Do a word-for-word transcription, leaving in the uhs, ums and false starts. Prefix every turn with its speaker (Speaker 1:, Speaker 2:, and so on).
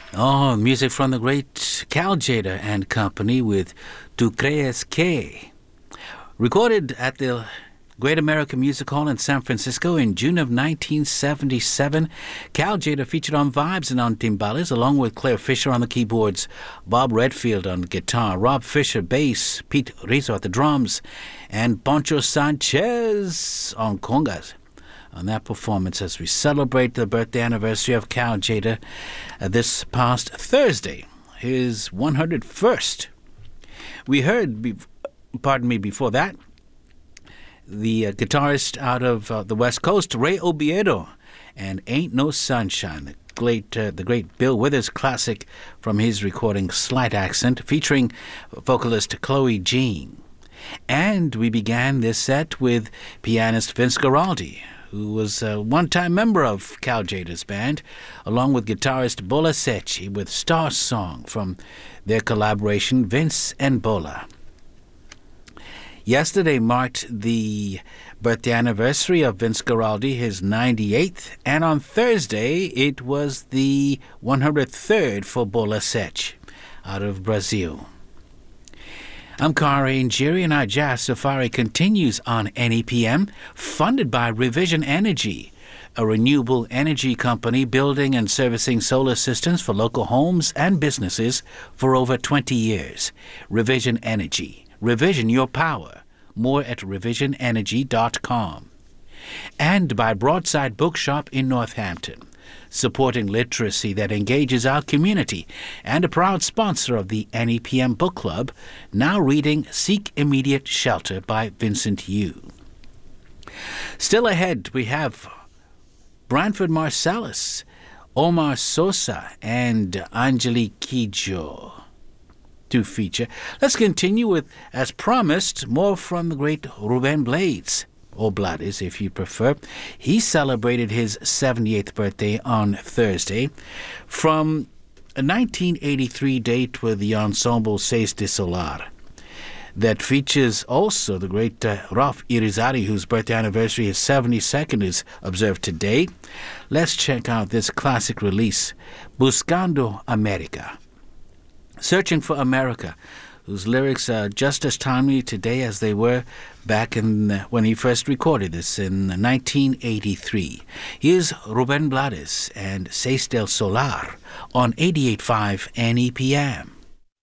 Speaker 1: Oh, music from the great Cal Tjader and Company with Tu Crees Que. Recorded at the Great American Music Hall in San Francisco in June of nineteen seventy-seven, Cal Tjader featured on vibes and on timbales, along with Claire Fisher on the keyboards, Bob Redfield on guitar, Rob Fisher bass, Pete Rizzo at the drums, and Poncho Sanchez on congas. On that performance, as we celebrate the birthday anniversary of Cal Tjader uh, this past Thursday, his one hundred first. We heard, be- pardon me, before that, the uh, guitarist out of uh, the West Coast, Ray Oviedo, and Ain't No Sunshine, the great, uh, the great Bill Withers classic from his recording Slight Accent, featuring vocalist Chloe Jean. And we began this set with pianist Vince Guaraldi, who was a one-time member of Cal Tjader's band, along with guitarist Bola Secchi with Star Song from their collaboration Vince and Bola. Yesterday marked the birthday anniversary of Vince Guaraldi, his ninety-eighth, and on Thursday it was the one hundred third for Bola Secchi out of Brazil. I'm Kari Njiri, and our Jazz Safari continues on N E P M, funded by Revision Energy, a renewable energy company building and servicing solar systems for local homes and businesses for over twenty years. Revision Energy. Revision your power. More at revision energy dot com. And by Broadside Bookshop in Northampton, supporting literacy that engages our community, and a proud sponsor of the N E P M Book Club, now reading Seek Immediate Shelter by Vincent Yu. Still ahead, we have Branford Marsalis, Omar Sosa, and Angelique Kidjo to feature. Let's continue with, as promised, more from the great Ruben Blades, or Blades if you prefer. He celebrated his seventy-eighth birthday on Thursday. From a nineteen eighty-three date with the ensemble Seis de Solar that features also the great uh, Ralph Irizarry, whose birthday anniversary, his seventy-second, is observed today. Let's check out this classic release, Buscando America. Searching for America, whose lyrics are just as timely today as they were back in uh, when he first recorded this in nineteen eighty-three. Here's Ruben Blades and Seis del Solar on eighty-eight point five N E P M.